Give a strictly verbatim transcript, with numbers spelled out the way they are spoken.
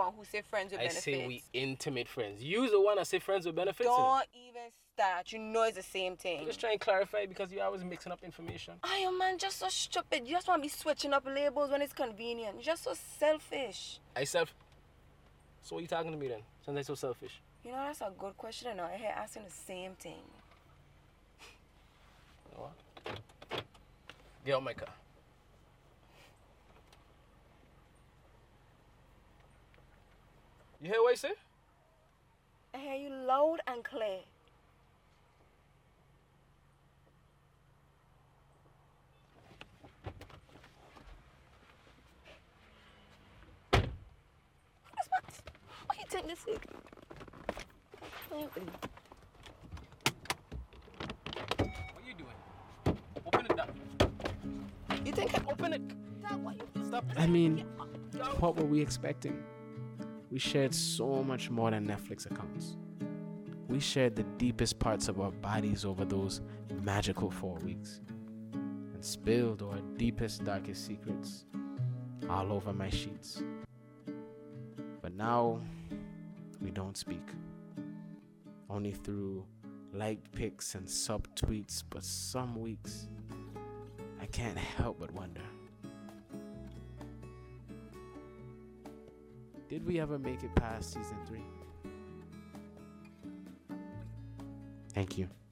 one who say friends with I benefits. say we intimate friends. You the one that say friends with benefits. Don't even start. You know it's the same thing. Just try and clarify because you always mixing up information. Oh, man, just so stupid. You just want to be switching up labels when it's convenient. You're just so selfish. I self. So what you talking to me then? Since I'm so selfish. You know, that's a good question. And I hear asking the same thing. You know what? Get out my car. You hear what I say? I hear you loud and clear. What you think this is? What are you doing? Open it up. You think I open it? Dad, what you doing? Stop. I mean, what were we expecting? We shared so much more than Netflix accounts. We shared the deepest parts of our bodies over those magical four weeks and spilled our deepest, darkest secrets all over my sheets. But now, we don't speak. Only through liked pics and sub-tweets, but some weeks, I can't help but wonder. Did we ever make it past season three? Thank you.